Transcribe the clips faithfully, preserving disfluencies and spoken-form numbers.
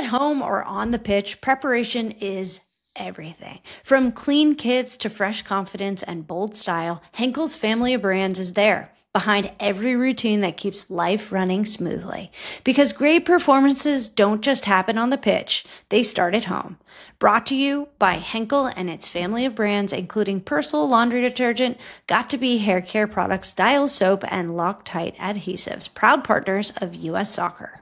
at home or on the pitch, preparation is everything. From clean kits to fresh confidence and bold style, Henkel's family of brands is there, behind every routine that keeps life running smoothly. Because great performances don't just happen on the pitch, they start at home. Brought to you by Henkel and its family of brands, including Persil laundry detergent, Got2b hair care products, Dial soap, and Loctite adhesives, proud partners of U S Soccer.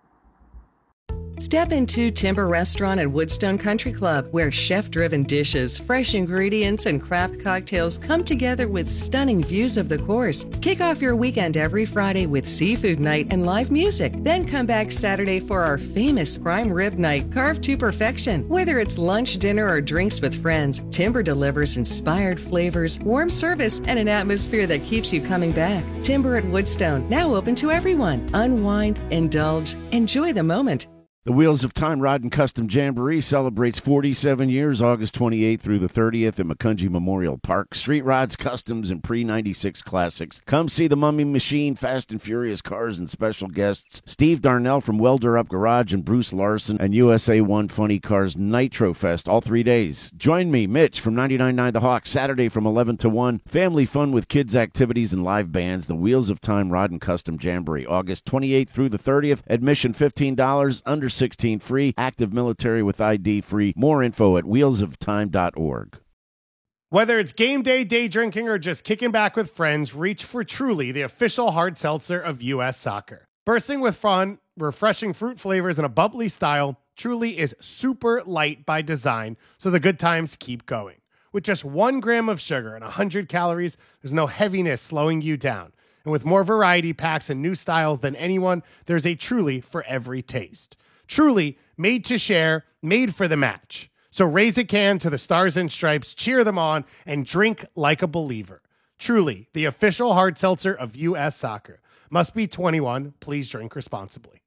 Step into Timber Restaurant at Woodstone Country Club, where chef-driven dishes, fresh ingredients, and craft cocktails come together with stunning views of the course. Kick off your weekend every Friday with seafood night and live music. Then come back Saturday for our famous prime rib night, carved to perfection. Whether it's lunch, dinner, or drinks with friends, Timber delivers inspired flavors, warm service, and an atmosphere that keeps you coming back. Timber at Woodstone, now open to everyone. Unwind, indulge, enjoy the moment. The Wheels of Time Rod and Custom Jamboree celebrates forty-seven years, August twenty-eighth through the thirtieth at McCungy Memorial Park. Street rods, customs, and pre ninety-six classics. Come see the Mummy Machine, Fast and Furious cars, and special guests Steve Darnell from Welder Up Garage and Bruce Larson and U S A one Funny Cars Nitro Fest all three days. Join me, Mitch, from ninety-nine point nine The Hawk, Saturday from eleven to one. Family fun with kids' activities and live bands. The Wheels of Time Rod and Custom Jamboree, August twenty-eighth through the thirtieth. Admission fifteen dollars, under sixteen free, active military with I D free. More info at wheels of time dot org. Whether it's game day, day drinking, or just kicking back with friends, reach for Truly, the official hard seltzer of U S Soccer. Bursting with fun, refreshing fruit flavors, and a bubbly style, Truly is super light by design, so the good times keep going. With just one gram of sugar and one hundred calories, there's no heaviness slowing you down. And with more variety packs and new styles than anyone, there's a Truly for every taste. Truly, made to share, made for the match. So raise a can to the Stars and Stripes, cheer them on, and drink like a believer. Truly, the official hard seltzer of U S Soccer. Must be twenty-one. Please drink responsibly.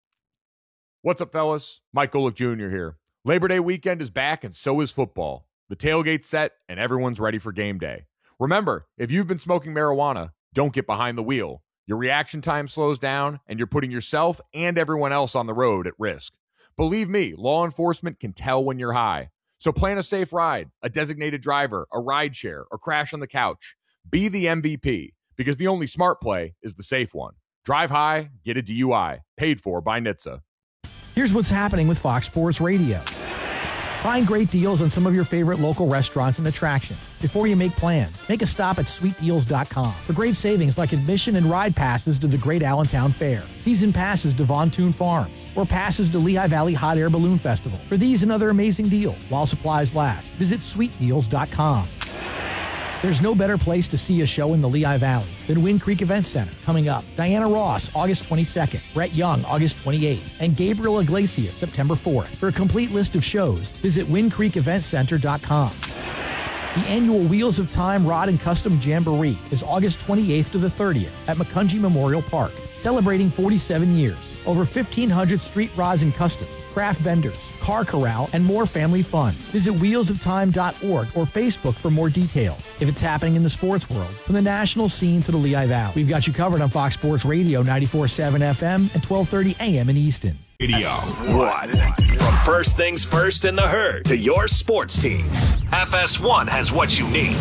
What's up, fellas? Mike Golick Junior here. Labor Day weekend is back, and so is football. The tailgate's set, and everyone's ready for game day. Remember, if you've been smoking marijuana, don't get behind the wheel. Your reaction time slows down, and you're putting yourself and everyone else on the road at risk. Believe me, law enforcement can tell when you're high. So plan a safe ride, a designated driver, a ride share, or crash on the couch. Be the M V P, because the only smart play is the safe one. Drive high, get a D U I. Paid for by N H T S A. Here's what's happening with Fox Sports Radio. Find great deals on some of your favorite local restaurants and attractions. Before you make plans, make a stop at sweet deals dot com for great savings like admission and ride passes to the Great Allentown Fair, season passes to Von Toon Farms, or passes to Lehigh Valley Hot Air Balloon Festival. For these and other amazing deals, while supplies last, visit sweet deals dot com. There's no better place to see a show in the Lehigh Valley than Wind Creek Event Center. Coming up, Diana Ross, August twenty-second, Brett Young, August twenty-eighth, and Gabriel Iglesias, September fourth. For a complete list of shows, visit wind creek event center dot com. The annual Wheels of Time Rod and Custom Jamboree is August twenty-eighth to the thirtieth at McCungy Memorial Park, celebrating forty-seven years. Over fifteen hundred street rods and customs, craft vendors, car corral, and more family fun. Visit wheels of time dot org or Facebook for more details. If it's happening in the sports world, from the national scene to the Lehigh Valley, we've got you covered on Fox Sports Radio ninety-four point seven F M and twelve thirty A M in Easton. Radio one. From first things first in the herd to your sports teams, F S one has what you need.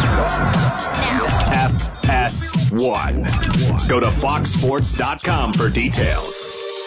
F S one. Go to fox sports dot com for details.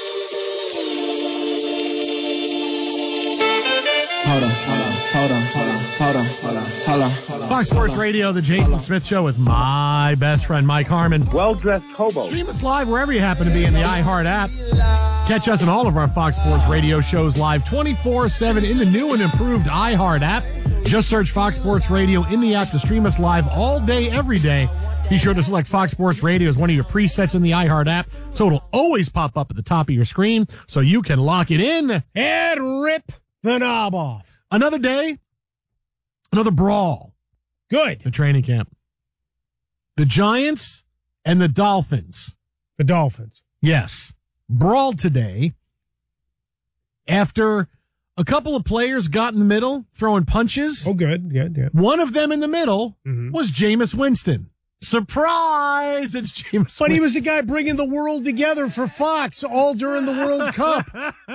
Hold on, hold on, hold on, hold on, hold on, hold on, hold on. Fox Sports Radio, the Jason Smith Show with my best friend Mike Harmon. Well-dressed hobo. Stream us live wherever you happen to be in the iHeart app. Catch us on all of our Fox Sports Radio shows live twenty-four seven in the new and improved iHeart app. Just search Fox Sports Radio in the app to stream us live all day, every day. Be sure to select Fox Sports Radio as one of your presets in the iHeart app, so it'll always pop up at the top of your screen, so you can lock it in and rip the knob off. Another day, another brawl. Good. The training camp. The Giants and the Dolphins. The Dolphins. Yes. Brawl today after a couple of players got in the middle throwing punches. Oh, good. Good, good. One of them in the middle mm-hmm. was Jameis Winston. Surprise! It's Jameis. But he was the guy bringing the world together for Fox all during the World Cup.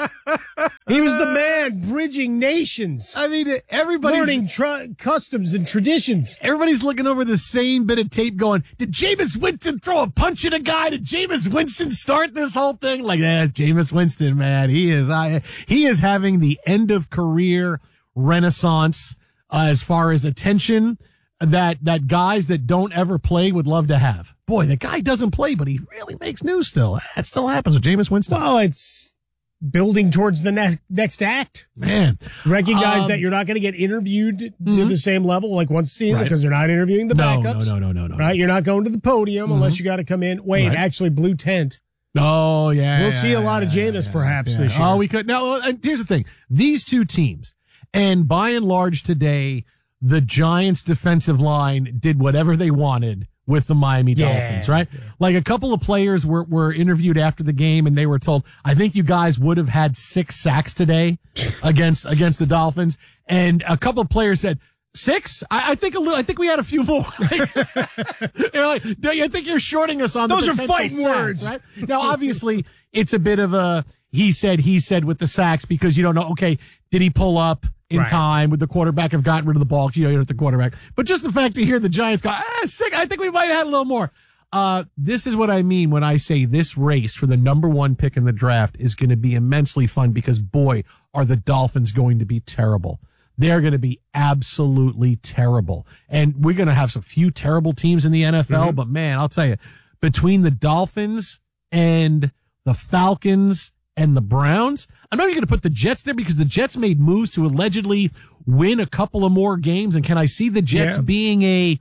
He was the man bridging nations. I mean, everybody's learning tr- customs and traditions. Everybody's looking over the same bit of tape going, did Jameis Winston throw a punch at a guy? Did Jameis Winston start this whole thing? Like, yeah, Jameis Winston, man. He is, I, he is having the end of career renaissance uh, as far as attention that that guys that don't ever play would love to have. Boy, the guy doesn't play, but he really makes news still. That still happens with Jameis Winston. Well, it's building towards the next next act. Man. Recognize um, um, that you're not going to get interviewed mm-hmm. to the same level like once a season right. because they're not interviewing the no, backups. No, no, no, no, no. Right? You're not going to the podium mm-hmm. unless you got to come in. Wait, right. actually, blue tent. Oh, yeah. We'll yeah, see a lot yeah, of Jameis yeah, perhaps yeah. this year. Oh, we could. Now, uh, here's the thing. These two teams, and by and large today, the Giants defensive line did whatever they wanted with the Miami yeah, Dolphins, right? Yeah. Like a couple of players were, were interviewed after the game and they were told, I think you guys would have had six sacks today against, against the Dolphins. And a couple of players said, six? I, I think a little, I think we had a few more. Like, you're like, I think you're shorting us on those the are fighting sacks, words, right? Now, obviously it's a bit of a, he said, he said with the sacks because you don't know, okay, did he pull up in right. time? Would the quarterback have gotten rid of the ball? You know, you're at the quarterback. But just the fact to hear the Giants go, ah, sick, I think we might have had a little more. Uh, this is what I mean when I say this race for the number one pick in the draft is going to be immensely fun because, boy, are the Dolphins going to be terrible. They're going to be absolutely terrible. And we're going to have some few terrible teams in the N F L, mm-hmm. but man, I'll tell you, between the Dolphins and the Falcons and the Browns, I'm not even going to put the Jets there because the Jets made moves to allegedly win a couple of more games. And can I see the Jets yeah. being a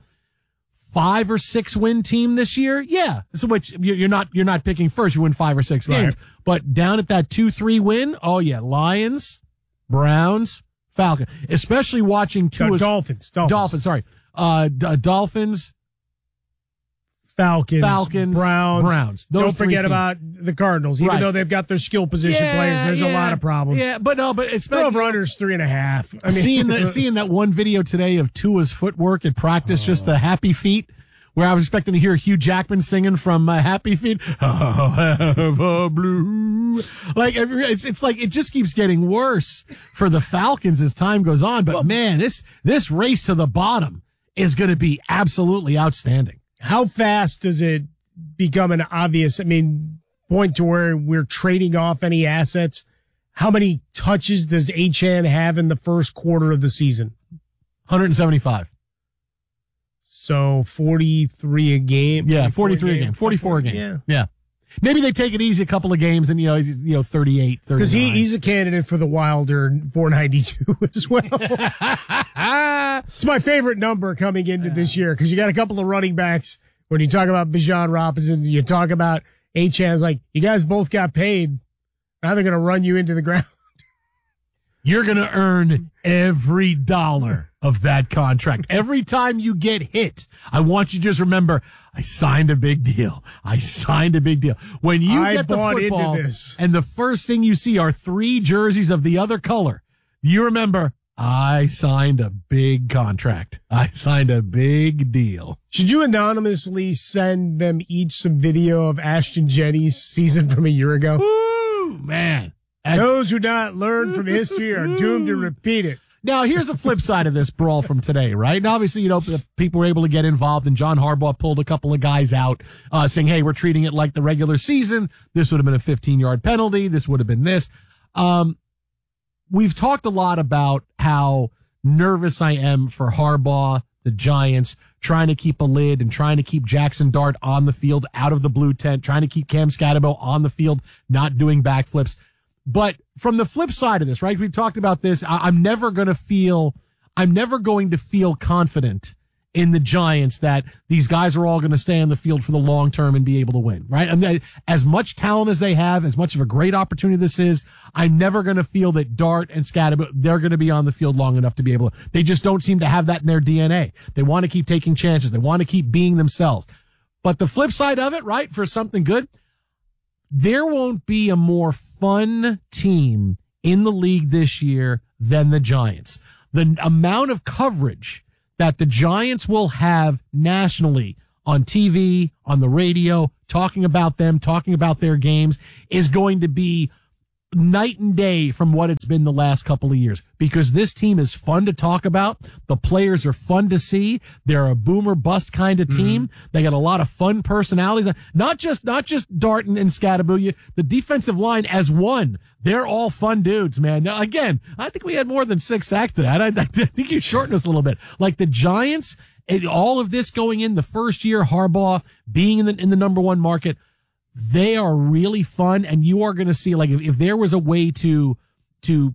five or six win team this year? Yeah. So which you're not, you're not picking first. You win five or six games, right. but down at that two, three win. Oh yeah. Lions, Browns, Falcons, especially watching two uh, Dolphins, Dolphins, Dolphins, sorry. Uh, D- Dolphins, Falcons, Falcons, Browns. Browns. Those Don't forget teams. about the Cardinals, even right. though they've got their skill position yeah, players. There's yeah, a lot of problems. Yeah, but no, but especially over unders three and a half. I mean, seeing that seeing that one video today of Tua's footwork at practice, oh. just the happy feet, where I was expecting to hear Hugh Jackman singing from uh, Happy Feet. Oh, have a blue. Like it's it's like it just keeps getting worse for the Falcons as time goes on. But well, man, this this race to the bottom is going to be absolutely outstanding. How fast does it become an obvious, I mean, point to where we're trading off any assets? How many touches does Achane have in the first quarter of the season? one hundred seventy-five. So forty-three a game. Yeah, forty-three a game. forty-four a game. Yeah. Yeah. Maybe they take it easy a couple of games and, you know, he's, you know, thirty-eight, thirty-nine. Because he, he's a candidate for the Wilder four ninety-two as well. It's my favorite number coming into this year because you got a couple of running backs. When you talk about Bijan Robinson, you talk about Achane. It's like, you guys both got paid. Now they're going to run you into the ground. You're going to earn every dollar of that contract. Every time you get hit, I want you to just remember, I signed a big deal. I signed a big deal. When you I get the football into this. and the first thing you see are three jerseys of the other color, you remember, I signed a big contract. I signed a big deal. Should you anonymously send them each some video of Ashton Jennings' season from a year ago? Ooh, man. That's... Those who not learn from history are doomed to repeat it. Now, here's the flip side of this brawl from today, right? And obviously, you know, the people were able to get involved, and John Harbaugh pulled a couple of guys out, uh, saying, hey, we're treating it like the regular season. This would have been a fifteen-yard penalty. This would have been this. Um, we've talked a lot about how nervous I am for Harbaugh, the Giants, trying to keep a lid and trying to keep Jackson Dart on the field, out of the blue tent, trying to keep Cam Scatterbo on the field, not doing backflips. But from the flip side of this, right? We've talked about this. I, I'm never going to feel, I'm never going to feel confident in the Giants that these guys are all going to stay on the field for the long term and be able to win, right? I mean, as much talent as they have, as much of a great opportunity this is, I'm never going to feel that Dart and Scatterbo, they're going to be on the field long enough to be able to, they just don't seem to have that in their D N A. They want to keep taking chances. They want to keep being themselves. But the flip side of it, right? For something good, there won't be a more fun team in the league this year than the Giants. The amount of coverage that the Giants will have nationally on T V, on the radio, talking about them, talking about their games is going to be night and day from what it's been the last couple of years, because this team is fun to talk about. The players are fun to see. They're a boomer bust kind of team. Mm-hmm. They got a lot of fun personalities. Not just, not just Darton and Scadaboo. The defensive line as one. They're all fun dudes, man. Now, again, I think we had more than six sacks today. I, I think you shortened us a little bit. Like the Giants, all of this going in the first year, Harbaugh being in the, in the number one market, they are really fun, and you are going to see, like, if, if there was a way to, to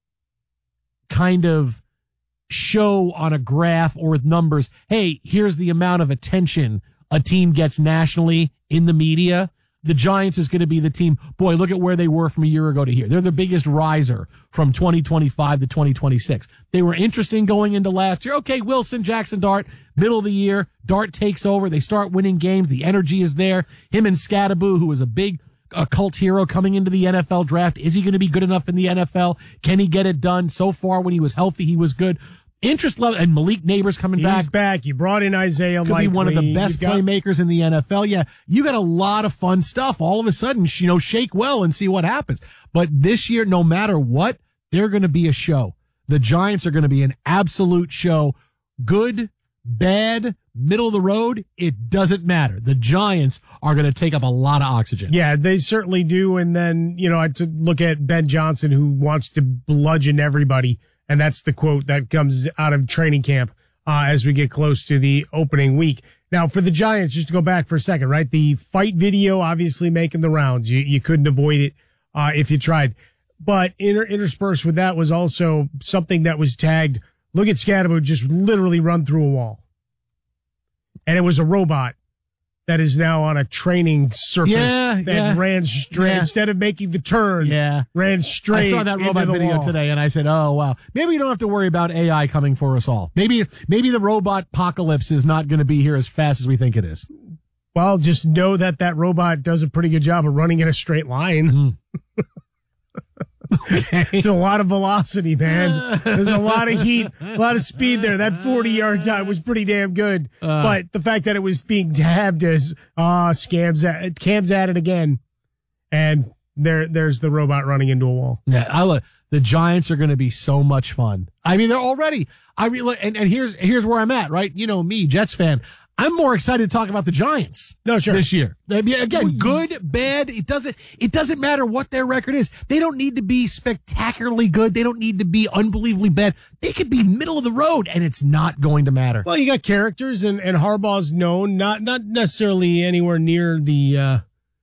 kind of show on a graph or with numbers, hey, here's the amount of attention a team gets nationally in the media, the Giants is going to be the team. Boy, look at where they were from a year ago to here. They're the biggest riser from twenty twenty-five to twenty twenty-six. They were interesting going into last year. Okay, Wilson, Jackson Dart, middle of the year. Dart takes over. They start winning games. The energy is there. Him and Scadaboo, who was a big a cult hero coming into the N F L draft. Is he going to be good enough in the N F L? Can he get it done? So far, when he was healthy, he was good. Interest level, and Malik Neighbors coming He's back. He's back. You brought in Isaiah Could Likely. be one of the best got- playmakers in the N F L. Yeah, you got a lot of fun stuff. All of a sudden, you know, shake well and see what happens. But this year, no matter what, they're going to be a show. The Giants are going to be an absolute show. Good, bad, middle of the road, it doesn't matter. The Giants are going to take up a lot of oxygen. Yeah, they certainly do. And then, you know, I to look at Ben Johnson, who wants to bludgeon everybody. And that's the quote that comes out of training camp uh, as we get close to the opening week. Now, for the Giants, just to go back for a second, right? The fight video obviously making the rounds. You you couldn't avoid it uh, if you tried. But inter- interspersed with that was also something that was tagged. Look at Scadaboo just literally run through a wall. And it was a robot that is now on a training surface yeah, that yeah. ran straight, yeah. instead of making the turn, yeah. ran straight. I saw that robot video wall. today, and I said, oh, wow. Maybe we don't have to worry about A I coming for us all. Maybe maybe the robot apocalypse is not going to be here as fast as we think it is. Well, just know that that robot does a pretty good job of running in a straight line. Mm. Okay. It's a lot of velocity, man. There's a lot of heat, a lot of speed there. That forty-yard time was pretty damn good. Uh, but the fact that it was being tabbed as, ah, uh, scams at, Cam's at it again. And there, there's the robot running into a wall. Yeah, I look, the Giants are going to be so much fun. I mean, they're already, I really, and, and here's, here's where I'm at, right? You know me, Jets fan. I'm more excited to talk about the Giants no, sure. this year. I mean, again, good, bad, it doesn't, it doesn't matter what their record is. They don't need to be spectacularly good. They don't need to be unbelievably bad. They could be middle of the road, and it's not going to matter. Well, you got characters, and, and Harbaugh's known, not, not necessarily anywhere near the, uh,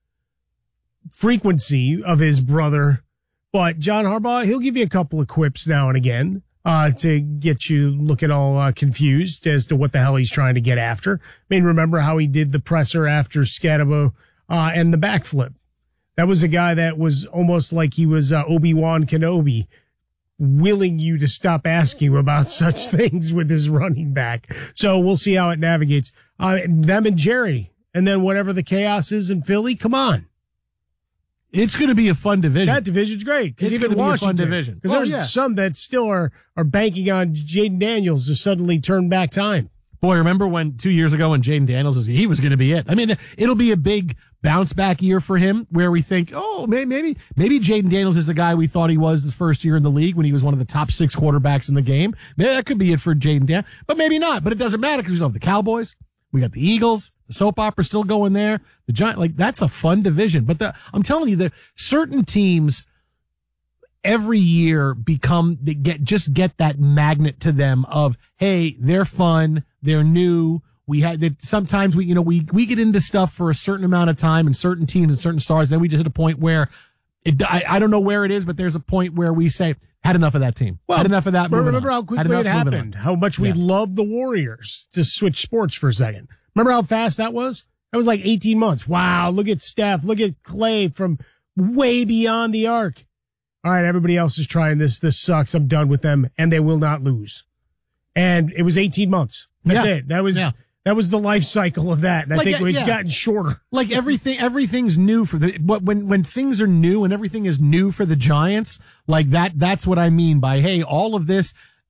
frequency of his brother, but John Harbaugh, he'll give you a couple of quips now and again. Uh, to get you looking all uh, confused as to what the hell he's trying to get after. I mean, remember how he did the presser after Scadaboo uh, and the backflip? That was a guy that was almost like he was uh, Obi-Wan Kenobi, willing you to stop asking about such things with his running back. So we'll see how it navigates. Uh, them and Jerry, and then whatever the chaos is in Philly, come on. It's going to be a fun division. That division's great. It's going to be a fun division. Because well, there's yeah. some that still are, are banking on Jaden Daniels to suddenly turn back time. Boy, remember when two years ago when Jaden Daniels was, he was going to be it. I mean, it'll be a big bounce back year for him where we think, oh, maybe, maybe, maybe Jaden Daniels is the guy we thought he was the first year in the league when he was one of the top six quarterbacks in the game. Maybe that could be it for Jaden Daniels, but maybe not. But it doesn't matter because we still have the Cowboys. We got the Eagles. The soap opera still going there. The Giant, like, that's a fun division. But the, I'm telling you that certain teams every year become, they get, just get that magnet to them of, hey, they're fun. They're new. We had that sometimes we, you know, we, we get into stuff for a certain amount of time and certain teams and certain stars. Then we just hit a point where it, I, I don't know where it is, but there's a point where we say, had enough of that team. Well, had enough of that. Remember on. how quickly it happened, how much we yeah. loved the Warriors. To switch sports for a second. Remember how fast that was? That was like eighteen months. Wow. Look at Steph. Look at Clay from way beyond the arc. All right. Everybody else is trying this. This sucks. I'm done with them, and they will not lose. And it was eighteen months. That's yeah. it. That was, yeah. that was the life cycle of that. And like, I think uh, it's yeah. gotten shorter. Like everything, everything's new for the, when, when things are new and everything is new for the Giants, like that, that's what I mean by, hey, all of this,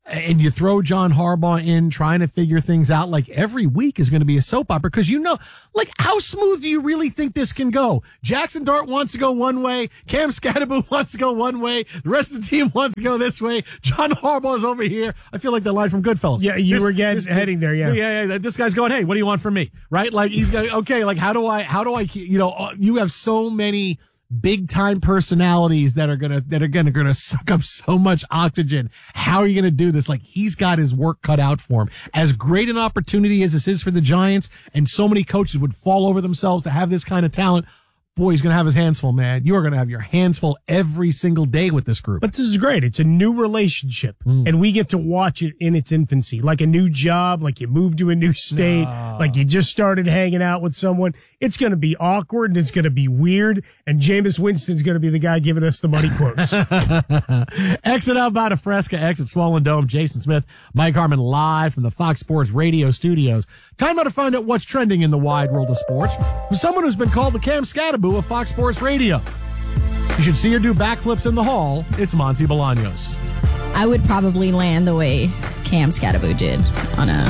and you throw John Harbaugh in trying to figure things out, like every week is going to be a soap opera because you know, like how smooth do you really think this can go? Jackson Dart wants to go one way. Cam Scatterbo wants to go one way. The rest of the team wants to go this way. John Harbaugh's over here. I feel like the line from Goodfellas. Yeah, you this, were getting, this, heading there, yeah. yeah. Yeah, this guy's going, hey, what do you want from me? Right? Like he's going, okay, like how do I, how do I, you know, you have so many big time personalities that are gonna that are gonna gonna suck up so much oxygen. How are you gonna do this? Like he's got his work cut out for him. As great an opportunity as this is for the Giants, and so many coaches would fall over themselves to have this kind of talent. Boy, he's gonna have his hands full, man. You are gonna have your hands full every single day with this group. But this is great. It's a new relationship, mm. and we get to watch it in its infancy, like a new job, like you moved to a new state, no. like you just started hanging out with someone. It's gonna be awkward and it's gonna be weird, and Jameis Winston's gonna be the guy giving us the money quotes. Exit out by Fresca, exit Swollen Dome. Jason Smith, Mike Harmon, live from the Fox Sports Radio studios. Time now to find out what's trending in the wide world of sports from someone who's been called the Cam Scatterbo of Fox Sports Radio. You should see her do backflips in the hall. It's Monty Bolaños. I would probably land the way Cam Scatterbo did on a,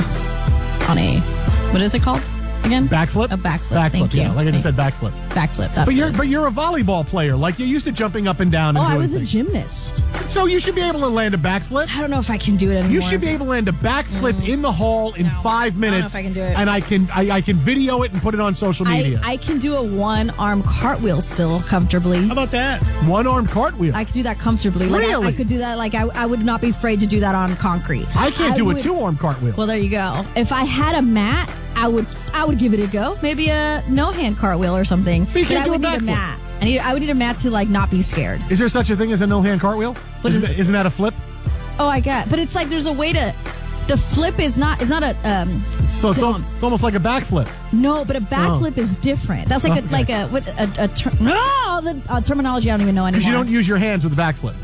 on a, what is it called again? Backflip? A backflip. Backflip, Thank yeah. you. Like I just Thank said, backflip. Backflip. That's but you're it. but you're a volleyball player. Like you're used to jumping up and down. And oh, doing I was things. a gymnast. So you should be able to land a backflip. I don't know if I can do it anymore. You should be able to land a backflip mm. in the hall in no. five minutes. I don't know if I can do it. And I can I, I can video it and put it on social media. I, I can do a one arm cartwheel still comfortably. How about that? One arm cartwheel. I could do that comfortably. Like really? I, I could do that. Like I, I would not be afraid to do that on concrete. I can't I do would, a two arm cartwheel. Well, there you go. If I had a mat, I would I would give it a go. Maybe a no hand cartwheel or something. But you can't but do I would a need a backflip. mat. I need I would need a mat to like not be scared. Is there such a thing as a no hand cartwheel? What isn't, is that, isn't that a flip? Oh, I get. But it's like there's a way to. The flip is not is not a um. So it's, al- it's almost like a backflip. No, but a backflip oh. is different. That's like okay. a like a what a, a ter- no the uh, terminology I don't even know anymore. Because you don't use your hands with a backflip.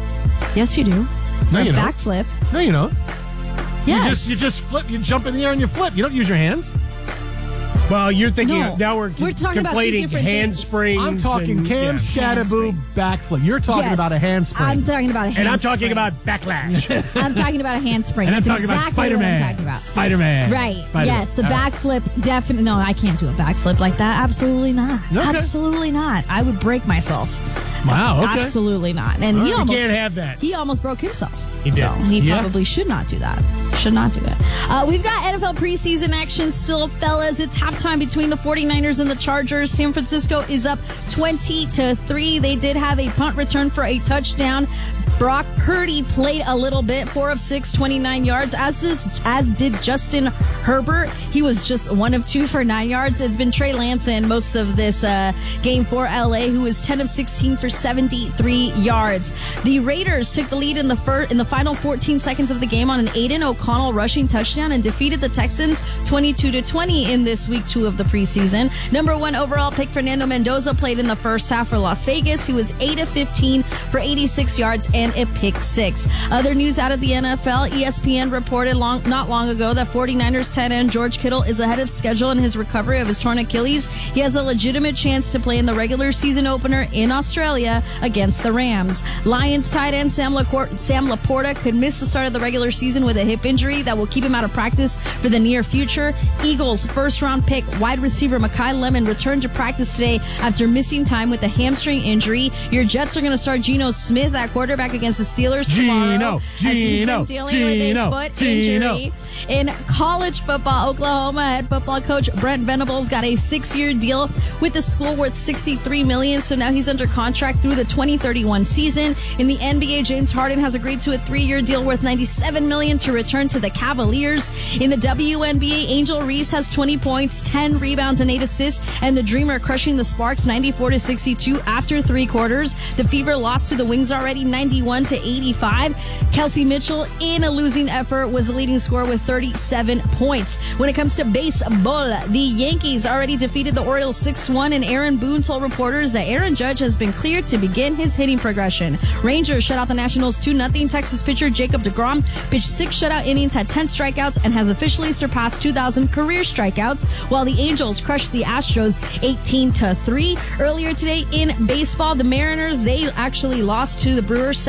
Yes, you do. No, a you don't. Backflip. No, you don't. Yes. You just you just flip. You jump in the air and you flip. You don't use your hands. Well, you're thinking no. now we're, we're talking completing about two handsprings. things. I'm talking and, Cam yeah. Scatterbo backflip. You're talking yes. about a handspring. I'm talking about a handspring. And I'm talking about backlash. I'm talking about a handspring. And I'm That's talking exactly about Spider-Man. what I'm talking about. Spider-Man. Right. Spider-Man. Yes, the All backflip right. definitely. No, I can't do a backflip like that. Absolutely not. Okay. Absolutely not. I would break myself. Wow. Okay. Absolutely not. And All he right, almost can't have that. He almost broke himself. He did. So he Yeah. probably should not do that. Should not do it. Uh, we've got N F L preseason action still, fellas. It's halftime between the 49ers and the Chargers. San Francisco is up twenty to three. They did have a punt return for a touchdown. Brock Purdy played a little bit, four of six, twenty-nine yards, as is, as did Justin Herbert. He was just one of two for nine yards. It's been Trey Lance in most of this uh, game for L A, who was ten of sixteen for seventy-three yards. The Raiders took the lead in the fir- in the final fourteen seconds of the game on an Aiden O'Connell rushing touchdown and defeated the Texans twenty-two to twenty in this week two of the preseason. Number one overall pick Fernando Mendoza played in the first half for Las Vegas. He was eight of fifteen for eighty-six yards and a pick six. Other news out of the N F L, E S P N reported long, not long ago that 49ers tight end George Kittle is ahead of schedule in his recovery of his torn Achilles. He has a legitimate chance to play in the regular season opener in Australia against the Rams. Lions tight end Sam, Laporta, Sam Laporta could miss the start of the regular season with a hip injury that will keep him out of practice for the near future. Eagles first round pick wide receiver Mekhi Lemon returned to practice today after missing time with a hamstring injury. Your Jets are going to start Geno Smith at quarterback against the Steelers tomorrow. Geno, as he's Geno, been dealing Geno, with a foot Geno. injury. In college football, Oklahoma head football coach Brent Venables got a six-year deal with the school worth sixty-three million dollars, so now he's under contract through the twenty thirty-one season. In the N B A, James Harden has agreed to a three-year deal worth ninety-seven million dollars to return to the Cavaliers. In the W N B A, Angel Reese has twenty points, ten rebounds, and eight assists, and the Dreamer crushing the Sparks ninety-four to sixty-two after three quarters. The Fever lost to the Wings already ninety-one to eighty-five. Kelsey Mitchell, in a losing effort, was the leading scorer with thirty-seven points. When it comes to baseball, the Yankees already defeated the Orioles six one, and Aaron Boone told reporters that Aaron Judge has been cleared to begin his hitting progression. Rangers shut out the Nationals two nothing. Texas pitcher Jacob deGrom pitched six shutout innings, had ten strikeouts, and has officially surpassed two thousand career strikeouts, while the Angels crushed the Astros eighteen to three. Earlier today in baseball, the Mariners, they actually lost to the Brewers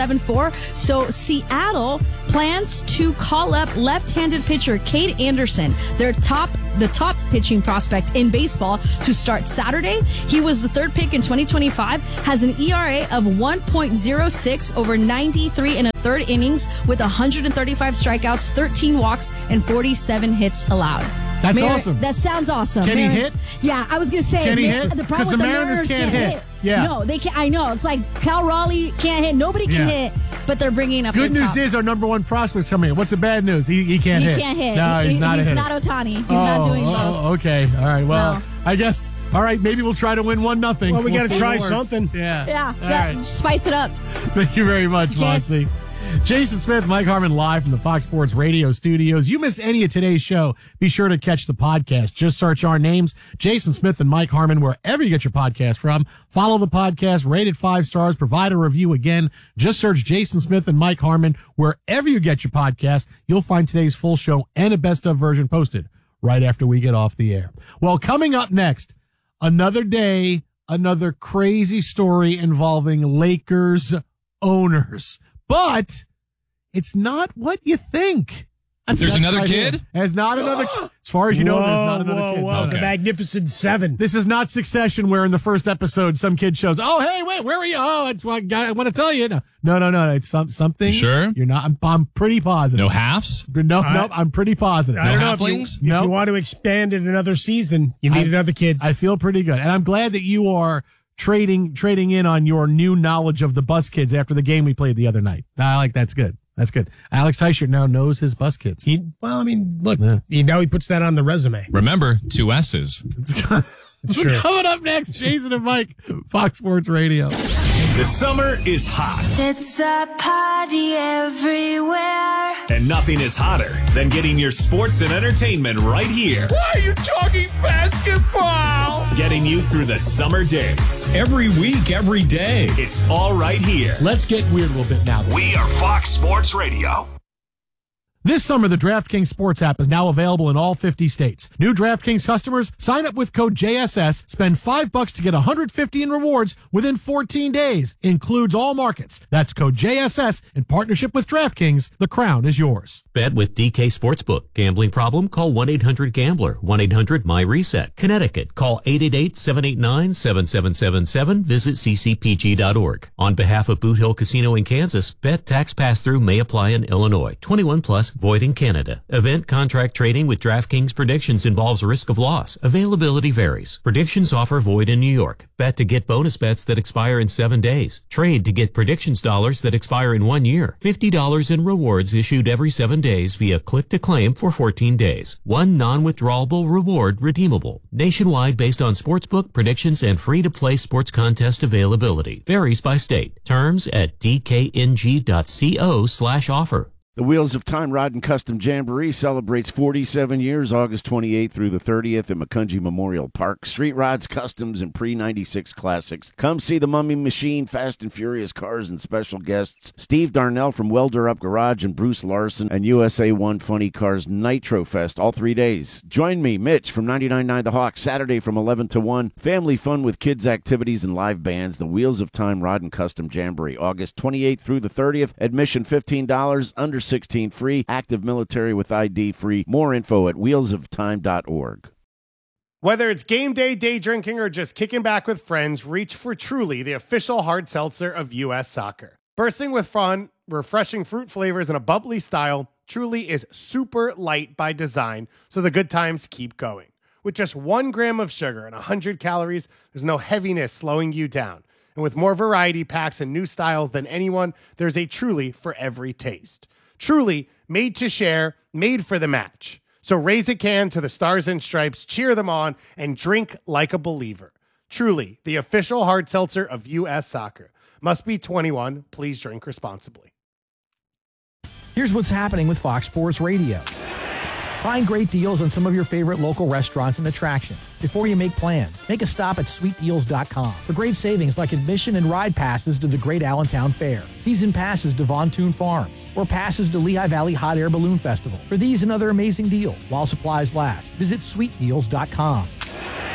seven four. So Seattle plans to call up left-handed pitcher Cade Anderson, their top the top pitching prospect in baseball, to start Saturday. He was the third pick in twenty twenty-five, has an E R A of one point oh six over ninety-three and a third innings with one hundred thirty-five strikeouts, thirteen walks, and forty-seven hits allowed. That's Mar- awesome. That sounds awesome. Can he Mar- hit? Yeah, I was going to say. Can he Mar- hit? The 'Cause problem with the the Mariners Mariners can't can't, hit. hit. Yeah. No, they can't. I know. It's like Cal Raleigh can't hit. Nobody can Yeah. hit, but they're bringing up Good their news top. is our number one prospect's coming in. What's the bad news? He, he can't he hit. can't hit. No, he's He- not a He's hitter. not Ohtani. He's oh, not doing both. oh, okay. All right. Well, No. I guess. All right. Maybe we'll try to win one nothing. Well, we We'll got to see try what works. something. Yeah. Yeah, All yeah, right. spice it up. Thank you very much, Cheers. Monty. Jason Smith, Mike Harmon live from the Fox Sports Radio studios. You miss any of today's show, be sure to catch the podcast. Just search our names, Jason Smith and Mike Harmon, wherever you get your podcast from. Follow the podcast, rate it five stars, provide a review again. Just search Jason Smith and Mike Harmon wherever you get your podcast. You'll find today's full show and a best of version posted right after we get off the air. Well, coming up next, another day, another crazy story involving Lakers owners. But it's not what you think. That's, There's that's another right kid? here. There's not another kid. As far as you know, whoa, there's not another whoa, kid. Whoa, Okay. The Magnificent Seven. This is not Succession, where in the first episode some kid shows, oh, hey, wait, where are you? Oh, it's, I, I want to tell you. No, no, no, no. It's some, something. You sure? You're not. I'm, I'm pretty positive. No halves? No, I- no, I'm pretty positive. I don't No know if you, halflings? if No. you want to expand in another season, you need I- another kid. I feel pretty good. And I'm glad that you are trading trading in on your new knowledge of the Bus Kids after the game we played the other night. I like that's good. That's good. Alex Teichert now knows his Bus Kids. He, well, I mean, look, Yeah. he, now he puts that on the resume. Remember, two S's. Sure. Coming up next, Jason and Mike, Fox Sports Radio. The summer is hot, It's a party everywhere. and nothing is hotter than getting your sports and entertainment right here. Why are you talking basketball? Getting you through the summer days. Every week, every day. It's all right here. Let's get weird a little bit now. We are Fox Sports Radio. This summer, the DraftKings Sports app is now available in all fifty states. New DraftKings customers sign up with code J S S, spend five bucks to get one hundred fifty in rewards within fourteen days. Includes all markets. That's code J S S in partnership with DraftKings. The crown is yours. Bet with D K Sportsbook. Gambling problem? Call one eight hundred gambler. one eight hundred my reset. Connecticut. Call eight eight eight, seven eight nine, seven seven seven seven. Visit c c p g dot org. On behalf of Boot Hill Casino in Kansas, bet tax pass-through may apply in Illinois. twenty-one plus, void in Canada. Event contract trading with DraftKings predictions involves risk of loss. Availability varies. Predictions offer void in New York. Bet to get bonus bets that expire in seven days. Trade to get predictions dollars that expire in one year. fifty dollars in rewards issued every seven days via click to claim for fourteen days. One non-withdrawable reward redeemable. Nationwide based on sportsbook predictions and free-to-play sports contest availability. Varies by state. Terms at d k n g dot co slash offer. The Wheels of Time Rod and Custom Jamboree celebrates forty-seven years, August twenty-eighth through the thirtieth at McCungie Memorial Park. Street rods, customs, and pre ninety-six classics. Come see the Mummy Machine, Fast and Furious cars, and special guests Steve Darnell from Welder Up Garage and Bruce Larson and U S A one Funny Cars Nitro Fest all three days. Join me, Mitch, from ninety-nine point nine The Hawk, Saturday from eleven to one. Family fun with kids' activities and live bands. The Wheels of Time Rod and Custom Jamboree, August twenty-eighth through the thirtieth. Admission fifteen dollars, under sixteen free, active military with I D free. More info at wheels of time dot org. Whether it's game day, day drinking, or just kicking back with friends, reach for Truly, the official hard seltzer of U S Soccer. Bursting with fun, refreshing fruit flavors, and a bubbly style, Truly is super light by design, so the good times keep going. With just one gram of sugar and one hundred calories, there's no heaviness slowing you down. And with more variety packs and new styles than anyone, there's a Truly for every taste. Truly, made to share, made for the match. So raise a can to the Stars and Stripes, cheer them on, and drink like a believer. Truly, the official hard seltzer of U S Soccer. Must be twenty-one. Please drink responsibly. Here's what's happening with Fox Sports Radio. Find great deals on some of your favorite local restaurants and attractions. Before you make plans, make a stop at sweet deals dot com for great savings like admission and ride passes to the Great Allentown Fair, season passes to Von Toon Farms, or passes to Lehigh Valley Hot Air Balloon Festival. For these and other amazing deals, while supplies last, visit sweet deals dot com.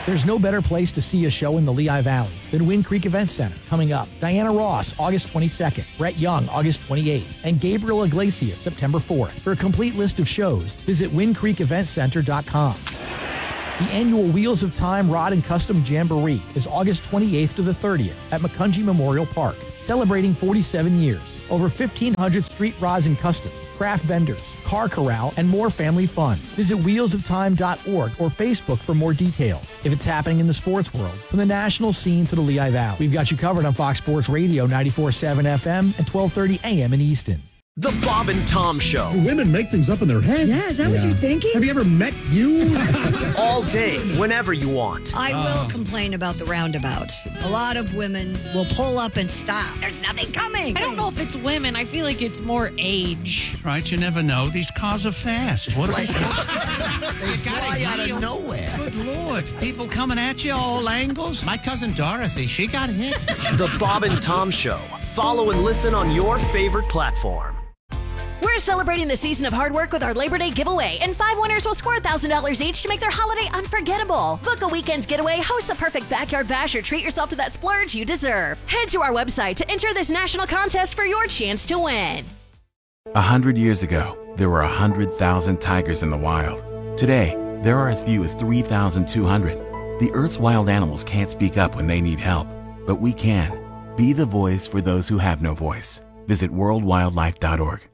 There's no better place to see a show in the Lehigh Valley than Wind Creek Event Center. Coming up, Diana Ross, August twenty-second, Brett Young, August twenty-eighth, and Gabriel Iglesias, September fourth. For a complete list of shows, visit wind creek event center dot com. The annual Wheels of Time Rod and Custom Jamboree is August twenty-eighth to the thirtieth at Macungie Memorial Park, celebrating forty-seven years. Over fifteen hundred street rods and customs, craft vendors, car corral, and more family fun. Visit wheels of time dot org or Facebook for more details. If it's happening in the sports world, from the national scene to the Lehigh Valley, we've got you covered on Fox Sports Radio ninety-four point seven F M and twelve thirty A M in Easton. The Bob and Tom Show. Women make things up in their head. Yeah, is that yeah. what you're thinking? Have you ever met you? All day, whenever you want. I oh. will complain about the roundabouts. A lot of women will pull up and stop. There's nothing coming. I don't know if it's women. I feel like it's more age. Right, you never know. These cars are fast. What are they? They fly out of nowhere. Good Lord. People coming at you all angles. My cousin Dorothy, she got hit. The Bob and Tom Show. Follow and listen on your favorite platform. We're celebrating the season of hard work with our Labor Day giveaway, and five winners will score one thousand dollars each to make their holiday unforgettable. Book a weekend getaway, host the perfect backyard bash, or treat yourself to that splurge you deserve. Head to our website to enter this national contest for your chance to win. A hundred years ago, there were a hundred thousand tigers in the wild. Today, there are as few as three thousand two hundred. The Earth's wild animals can't speak up when they need help, but we can. Be the voice for those who have no voice. Visit world wildlife dot org.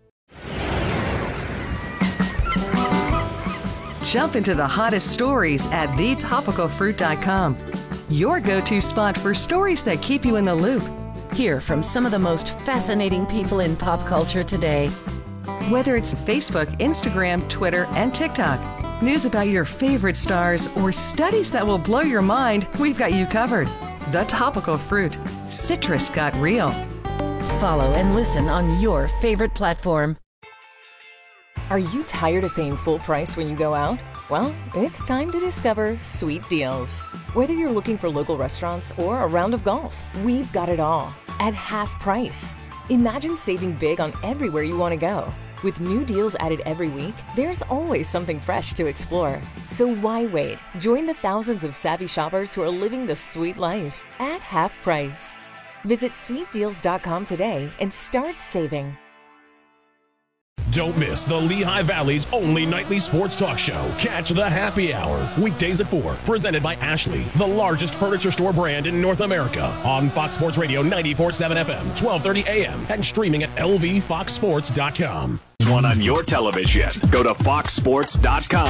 Jump into the hottest stories at the topical fruit dot com. Your go-to spot for stories that keep you in the loop. Hear from some of the most fascinating people in pop culture today. Whether it's Facebook, Instagram, Twitter, and TikTok, news about your favorite stars, or studies that will blow your mind, we've got you covered. The Topical Fruit. Citrus got real. Follow and listen on your favorite platform. Are you tired of paying full price when you go out? Well, it's time to discover Sweet Deals. Whether you're looking for local restaurants or a round of golf, we've got it all at half price. Imagine saving big on everywhere you want to go. With new deals added every week, there's always something fresh to explore. So why wait? Join the thousands of savvy shoppers who are living the sweet life at half price. Visit sweet deals dot com today and start saving. Don't miss the Lehigh Valley's only nightly sports talk show, Catch the Happy Hour, weekdays at four, presented by Ashley, the largest furniture store brand in North America, on Fox Sports Radio ninety-four point seven F M, twelve thirty A M, and streaming at L V fox sports dot com. One on your television. Go to fox sports dot com.